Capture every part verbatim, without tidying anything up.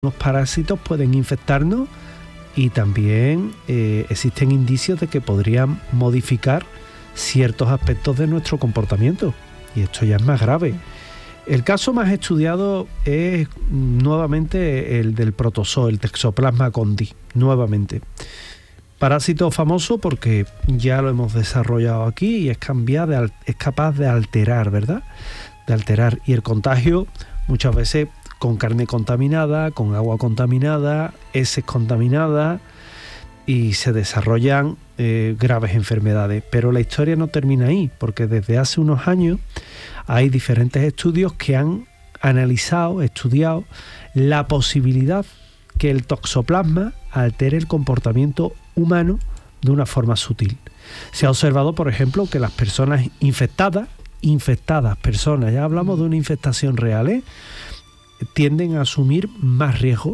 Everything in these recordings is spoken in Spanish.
Los parásitos pueden infectarnos y también eh, existen indicios de que podrían modificar ciertos aspectos de nuestro comportamiento, y esto ya es más grave. El caso más estudiado es nuevamente el del protozoo, el Toxoplasma gondii, nuevamente. Parásito famoso porque ya lo hemos desarrollado aquí y es, cambiar de, es capaz de alterar, ¿verdad? De alterar. Y el contagio muchas veces con carne contaminada, con agua contaminada, heces contaminadas, y se desarrollan eh, graves enfermedades. Pero la historia no termina ahí, porque desde hace unos años hay diferentes estudios que han analizado, estudiado la posibilidad que el toxoplasma altere el comportamiento humano de una forma sutil. Se ha observado, por ejemplo, que las personas infectadas, infectadas personas, ya hablamos de una infectación real, ¿eh? tienden a asumir más riesgo,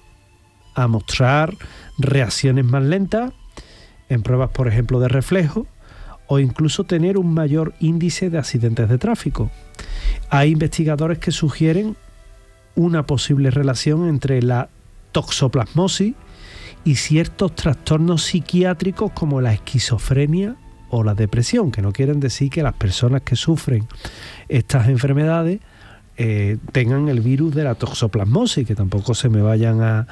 a mostrar reacciones más lentas en pruebas, por ejemplo, de reflejo, o incluso tener un mayor índice de accidentes de tráfico. Hay investigadores que sugieren una posible relación entre la toxoplasmosis y ciertos trastornos psiquiátricos como la esquizofrenia o la depresión, que no quieren decir que las personas que sufren estas enfermedades Eh, tengan el virus de la toxoplasmosis, que tampoco se me vayan a,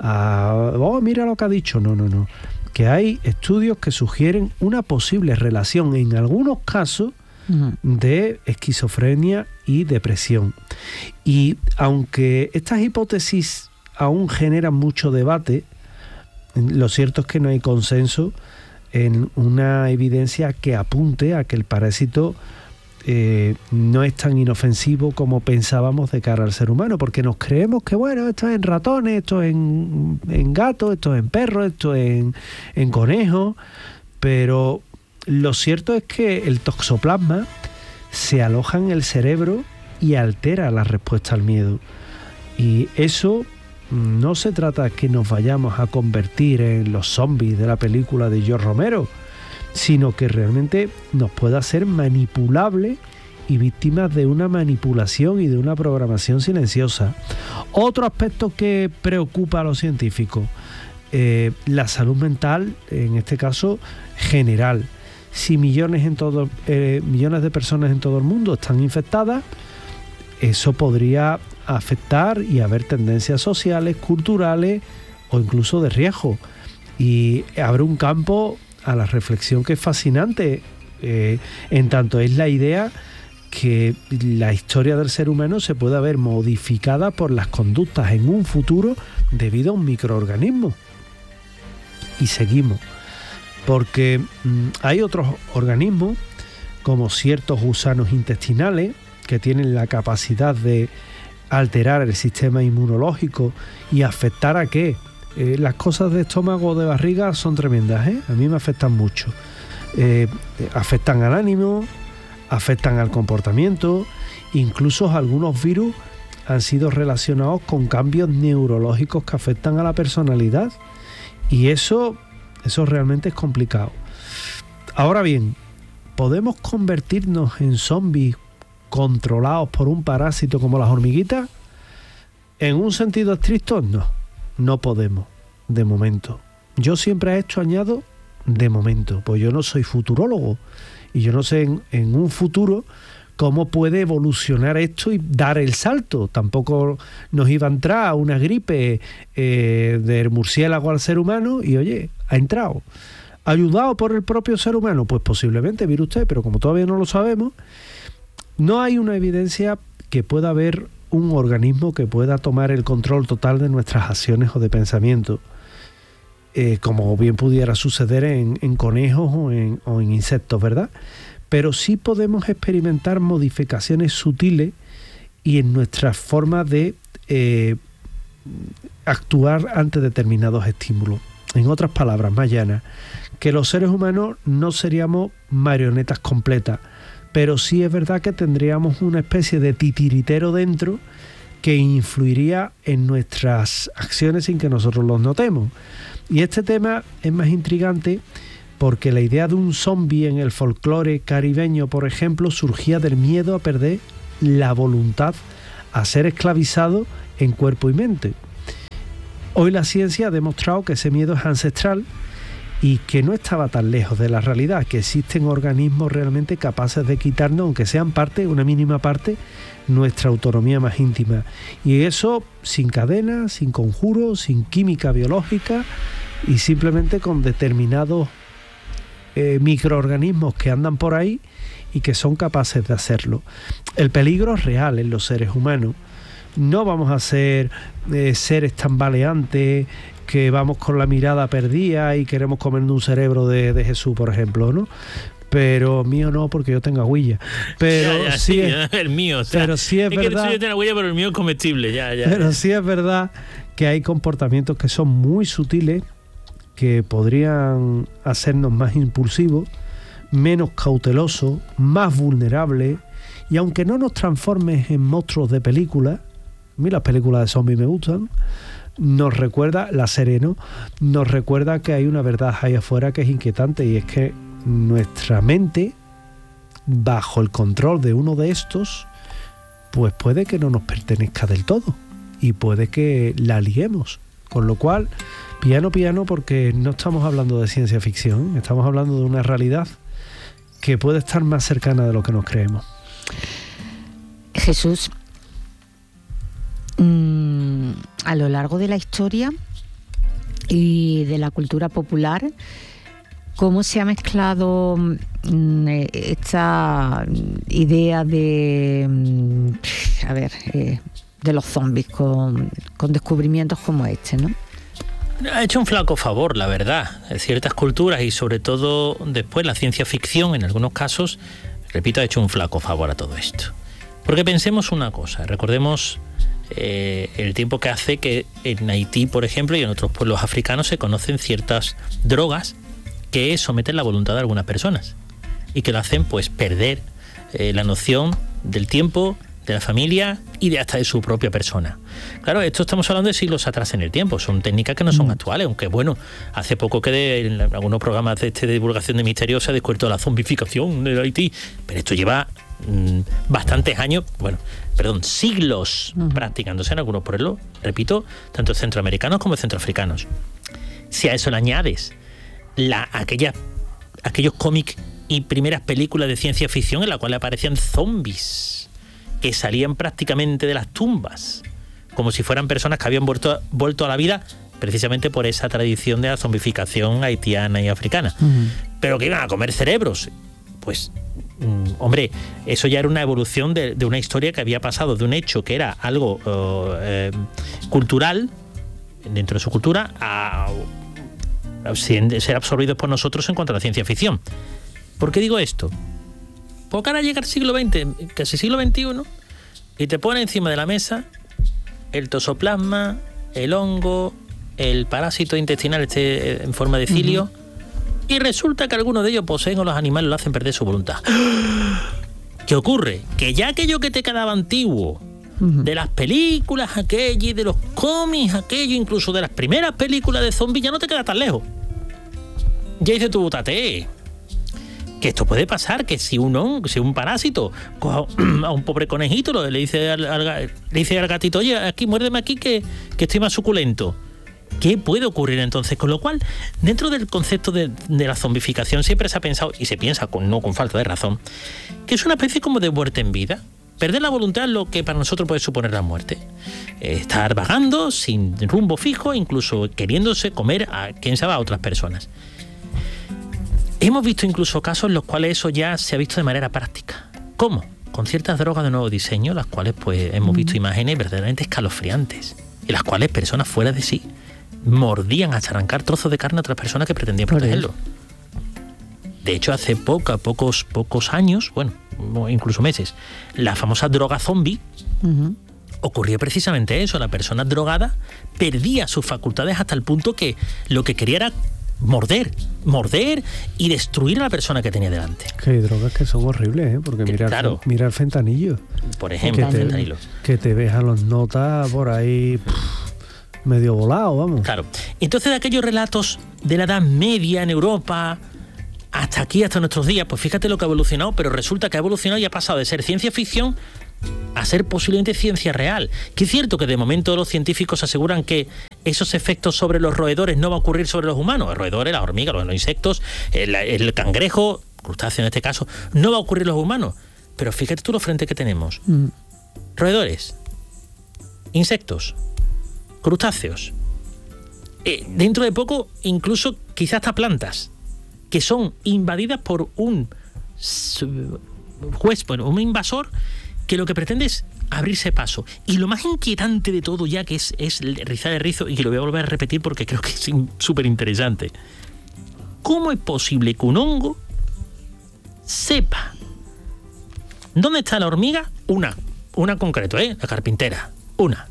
a oh, mira lo que ha dicho, no, no, no, que hay estudios que sugieren una posible relación en algunos casos uh-huh. de esquizofrenia y depresión. Y aunque estas hipótesis aún generan mucho debate, lo cierto es que no hay consenso en una evidencia que apunte a que el parásito Eh, no es tan inofensivo como pensábamos de cara al ser humano, porque nos creemos que bueno, esto es en ratones, esto es en, en gatos, esto es en perros, esto es en, en conejos, pero lo cierto es que el toxoplasma se aloja en el cerebro y altera la respuesta al miedo, y eso no se trata que nos vayamos a convertir en los zombies de la película de George Romero, sino que realmente nos pueda ser manipulable y víctimas de una manipulación y de una programación silenciosa. Otro aspecto que preocupa a los científicos, eh, la salud mental, en este caso general. Si millones, en todo, eh, millones de personas en todo el mundo están infectadas, eso podría afectar y haber tendencias sociales, culturales o incluso de riesgo. Y abre un campo a la reflexión que es fascinante, eh, en tanto es la idea que la historia del ser humano se puede ver modificada por las conductas en un futuro debido a un microorganismo. Y seguimos, porque mmm, hay otros organismos, como ciertos gusanos intestinales, que tienen la capacidad de alterar el sistema inmunológico y afectar a qué. Eh, las cosas de estómago o de barriga son tremendas, ¿eh? A mí me afectan mucho. Eh, afectan al ánimo, afectan al comportamiento, incluso algunos virus han sido relacionados con cambios neurológicos que afectan a la personalidad, y eso, eso realmente es complicado. Ahora bien, ¿podemos convertirnos en zombies controlados por un parásito como las hormiguitas? En un sentido estricto, no. No podemos, de momento. Yo siempre a esto añado de momento, pues yo no soy futurólogo y yo no sé en, en un futuro cómo puede evolucionar esto y dar el salto. Tampoco nos iba a entrar una gripe eh, del murciélago al ser humano y oye, ha entrado. ¿Ayudado por el propio ser humano? Pues posiblemente, mire usted, pero como todavía no lo sabemos, no hay una evidencia que pueda haber un organismo que pueda tomar el control total de nuestras acciones o de pensamiento, eh, como bien pudiera suceder en, en conejos o en, o en insectos, ¿verdad? Pero sí podemos experimentar modificaciones sutiles y en nuestras formas de eh, actuar ante determinados estímulos. En otras palabras más llanas, que los seres humanos no seríamos marionetas completas, pero sí es verdad que tendríamos una especie de titiritero dentro que influiría en nuestras acciones sin que nosotros los notemos. Y este tema es más intrigante porque la idea de un zombie en el folclore caribeño, por ejemplo, surgía del miedo a perder la voluntad, a ser esclavizado en cuerpo y mente. Hoy la ciencia ha demostrado que ese miedo es ancestral y que no estaba tan lejos de la realidad, que existen organismos realmente capaces de quitarnos, aunque sean parte, una mínima parte, nuestra autonomía más íntima. Y eso sin cadenas, sin conjuros, sin química biológica y simplemente con determinados eh, microorganismos que andan por ahí y que son capaces de hacerlo. El peligro es real en los seres humanos. No vamos a ser eh, seres tambaleantes que vamos con la mirada perdida y queremos comernos un cerebro de, de Jesús, por ejemplo, ¿no? Pero mío no, porque yo tengo agüilla. Pero ya, ya, sí, sí, es, el mío. O sea, pero sí es, es verdad. Que yo tengo agüilla, pero el mío es comestible. Ya, ya. Pero sí es verdad que hay comportamientos que son muy sutiles, que podrían hacernos más impulsivos, menos cautelosos, más vulnerables. Y aunque no nos transformes en monstruos de película, a mí las películas de zombies me gustan, nos recuerda, la serie, ¿no? Nos recuerda que hay una verdad ahí afuera que es inquietante, y es que nuestra mente, bajo el control de uno de estos, pues puede que no nos pertenezca del todo y puede que la liemos. Con lo cual, piano piano, porque no estamos hablando de ciencia ficción, estamos hablando de una realidad que puede estar más cercana de lo que nos creemos. Jesús, mmm, a lo largo de la historia y de la cultura popular, ¿cómo se ha mezclado mmm, esta idea de, mmm, a ver, eh, de los zombies con, con descubrimientos como este, ¿no? Ha hecho un flaco favor, la verdad. Ciertas culturas y sobre todo después la ciencia ficción, en algunos casos, repito, ha hecho un flaco favor a todo esto. Porque pensemos una cosa, recordemos eh, el tiempo que hace que en Haití, por ejemplo, y en otros pueblos africanos se conocen ciertas drogas que someten la voluntad de algunas personas y que lo hacen pues perder eh, la noción del tiempo, de la familia y de hasta de su propia persona. Claro, esto estamos hablando de siglos atrás en el tiempo, son técnicas que no son mm. actuales, aunque bueno, hace poco que de, en algunos programas de, este, de divulgación de misterios se ha descubierto la zombificación de Haití, pero esto lleva mmm, bastantes años, bueno, perdón, siglos uh-huh. practicándose en algunos pueblos, repito, tanto centroamericanos como centroafricanos. Si a eso le añades la, aquella, aquellos cómics y primeras películas de ciencia ficción en las cuales aparecían zombies que salían prácticamente de las tumbas, como si fueran personas que habían vuelto, vuelto a la vida precisamente por esa tradición de la zombificación haitiana y africana, uh-huh. pero que iban a comer cerebros. Pues, mm, hombre, eso ya era una evolución de, de una historia que había pasado de un hecho que era algo uh, eh, cultural, dentro de su cultura, a, a ser absorbidos por nosotros en cuanto a la ciencia ficción. ¿Por qué digo esto? Porque ahora llega el siglo veinte, casi siglo veintiuno, y te pone encima de la mesa el tosoplasma, el hongo, el parásito intestinal este en forma de cilio, uh-huh. y resulta que algunos de ellos poseen o los animales lo hacen perder su voluntad. ¿Qué ocurre? Que ya aquello que te quedaba antiguo, uh-huh. de las películas aquellas, de los cómics aquellos, incluso de las primeras películas de zombies, ya no te queda tan lejos. Ya dice tu tate. Que esto puede pasar, que si un, si un parásito coja a un pobre conejito, le dice al, al, le dice al gatito, oye, aquí, muérdeme aquí que, que estoy más suculento. ¿Qué puede ocurrir entonces? Con lo cual, dentro del concepto de, de la zombificación siempre se ha pensado, y se piensa con, no con falta de razón, que es una especie como de muerte en vida. Perder la voluntad es lo que para nosotros puede suponer la muerte. Eh, estar vagando, sin rumbo fijo, incluso queriéndose comer a quien sabe a otras personas. Hemos visto incluso casos en los cuales eso ya se ha visto de manera práctica. ¿Cómo? Con ciertas drogas de nuevo diseño, las cuales pues hemos visto imágenes verdaderamente escalofriantes, en las cuales personas fuera de sí mordían hasta arrancar trozos de carne a otras personas que pretendían protegerlo. De hecho, hace poco, pocos, pocos años, bueno, incluso meses, la famosa droga zombie, uh-huh. ocurría precisamente eso. La persona drogada perdía sus facultades hasta el punto que lo que quería era morder, morder y destruir a la persona que tenía delante. Que hay drogas que son horribles, ¿eh? Porque mira, claro. mira el fentanillo. Por ejemplo, que te, el fentanilo. Que te ves a los notas por ahí pff, medio volado, vamos. Claro. Entonces, de aquellos relatos de la Edad Media en Europa hasta aquí, hasta nuestros días, pues fíjate lo que ha evolucionado, pero resulta que ha evolucionado y ha pasado de ser ciencia ficción a ser posiblemente ciencia real. Que es cierto que de momento los científicos aseguran que esos efectos sobre los roedores no va a ocurrir sobre los humanos. Los roedores, las hormigas, los insectos, el, el cangrejo, crustáceo en este caso, no va a ocurrir en los humanos. Pero fíjate tú los frentes que tenemos. Mm. Roedores, insectos, crustáceos. Eh, dentro de poco, incluso quizás hasta plantas, que son invadidas por un juez, bueno, un invasor que lo que pretende es abrirse paso. Y lo más inquietante de todo ya, que es, es rizar el rizo, y que lo voy a volver a repetir porque creo que es súper interesante. ¿Cómo es posible que un hongo sepa dónde está la hormiga? Una, una concreto, ¿eh? La carpintera, una.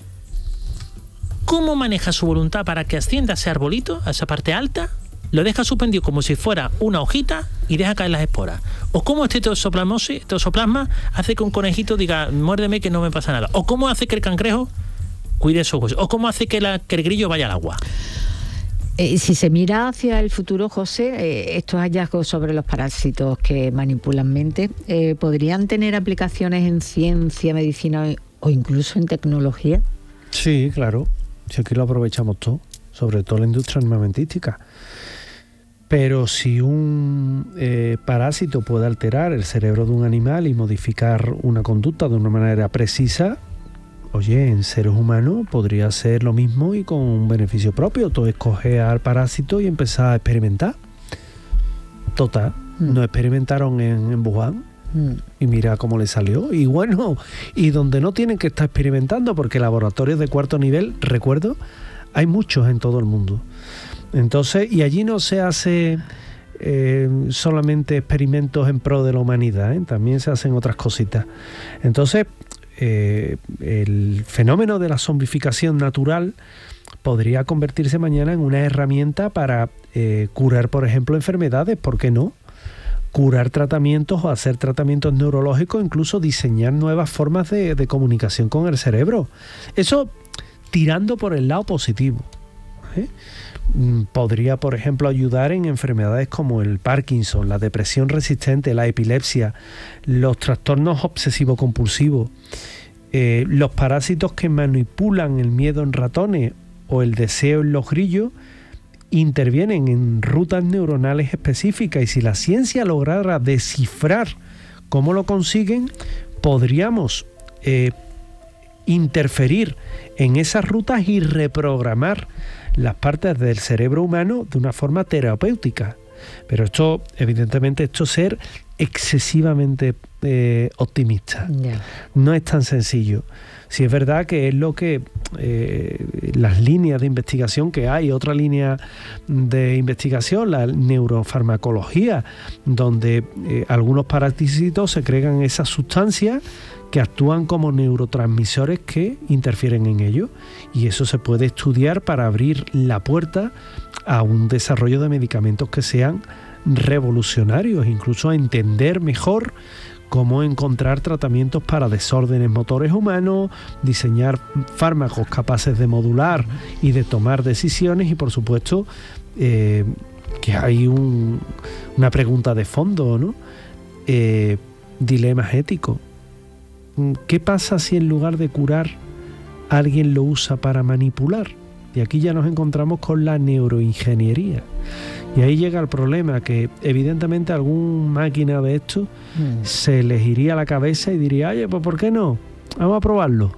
¿Cómo maneja su voluntad para que ascienda a ese arbolito, a esa parte alta? Lo deja suspendido como si fuera una hojita y deja caer las esporas. O cómo este toxoplasma hace que un conejito diga, muérdeme que no me pasa nada. O cómo hace que el cangrejo cuide esos huesos. O cómo hace que, la, que el grillo vaya al agua. Eh, si se mira hacia el futuro, José, eh, estos hallazgos sobre los parásitos que manipulan mente, eh, ¿podrían tener aplicaciones en ciencia, medicina o incluso en tecnología? Sí, claro. Si aquí lo aprovechamos todo, sobre todo la industria armamentística. Pero si un eh, parásito puede alterar el cerebro de un animal y modificar una conducta de una manera precisa, oye, en seres humanos podría ser lo mismo y con un beneficio propio. Tú escoges al parásito y empezar a experimentar. Total, mm. no experimentaron en, en Wuhan mm. y mira cómo le salió. Y bueno, y donde no tienen que estar experimentando, porque laboratorios de cuarto nivel, recuerdo, hay muchos en todo el mundo. Entonces, y allí no se hace eh, solamente experimentos en pro de la humanidad, ¿eh? También se hacen otras cositas. Entonces, eh, el fenómeno de la zombificación natural podría convertirse mañana en una herramienta para eh, curar, por ejemplo, enfermedades, ¿por qué no? Curar tratamientos o hacer tratamientos neurológicos, incluso diseñar nuevas formas de, de comunicación con el cerebro. Eso tirando por el lado positivo, ¿eh? Podría, por ejemplo, ayudar en enfermedades como el Parkinson, la depresión resistente, la epilepsia, los trastornos obsesivo-compulsivos, eh, los parásitos que manipulan el miedo en ratones o el deseo en los grillos, intervienen en rutas neuronales específicas, y si la ciencia lograra descifrar cómo lo consiguen, podríamos eh, interferir en esas rutas y reprogramar las partes del cerebro humano de una forma terapéutica. Pero esto, evidentemente, esto es ser excesivamente eh, optimista. Yeah. No es tan sencillo. Sí es verdad que es lo que eh, las líneas de investigación que hay, otra línea de investigación, la neurofarmacología, donde eh, algunos parásitos secretan esas sustancias que actúan como neurotransmisores que interfieren en ello, y eso se puede estudiar para abrir la puerta a un desarrollo de medicamentos que sean revolucionarios, incluso a entender mejor cómo encontrar tratamientos para desórdenes motores humanos, diseñar fármacos capaces de modular y de tomar decisiones, y por supuesto eh, que hay un, una pregunta de fondo, ¿no? Eh, dilemas éticos. ¿Qué pasa si en lugar de curar alguien lo usa para manipular? Y aquí ya nos encontramos con la neuroingeniería. Y ahí llega el problema, que evidentemente algún máquina de esto mm. se les iría a la cabeza y diría, oye, pues ¿por qué no? Vamos a probarlo.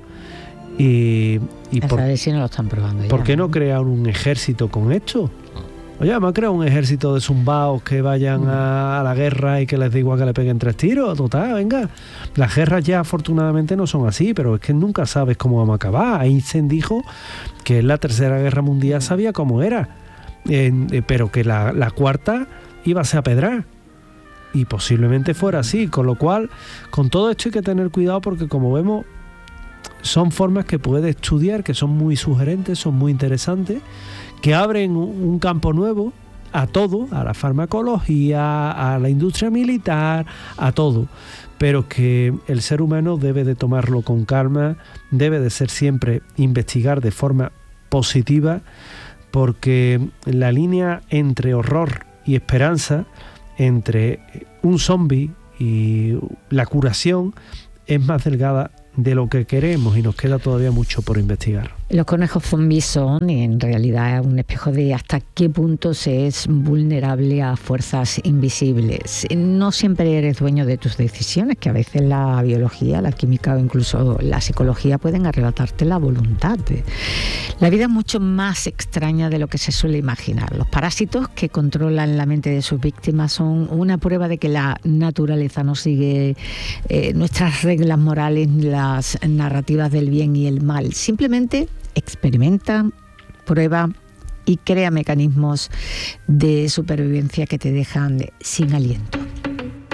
Y, y por, ver si no lo están probando ya, ¿por qué no crear un ejército con esto? Oye, vamos a crear un ejército de zumbaos que vayan a, a la guerra y que les dé igual que le peguen tres tiros. Total, venga. Las guerras ya afortunadamente no son así, pero es que nunca sabes cómo vamos a acabar. Einstein dijo que en la tercera guerra mundial sabía cómo era, eh, eh, pero que la, la cuarta iba a ser a pedrar. Y posiblemente fuera así. Con lo cual, con todo esto hay que tener cuidado, porque como vemos, son formas que puedes estudiar, que son muy sugerentes, son muy interesantes, que abren un campo nuevo a todo, a la farmacología, a la industria militar, a todo, pero que el ser humano debe de tomarlo con calma, debe de ser siempre investigar de forma positiva, porque la línea entre horror y esperanza, entre un zombie y la curación, es más delgada de lo que queremos, y nos queda todavía mucho por investigar. Los conejos zombies son en realidad un espejo de hasta qué punto se es vulnerable a fuerzas invisibles. No siempre eres dueño de tus decisiones, que a veces la biología, la química o incluso la psicología pueden arrebatarte la voluntad. La vida es mucho más extraña de lo que se suele imaginar. Los parásitos que controlan la mente de sus víctimas son una prueba de que la naturaleza no sigue eh, nuestras reglas morales, las narrativas del bien y el mal. Simplemente experimenta, prueba y crea mecanismos de supervivencia que te dejan sin aliento.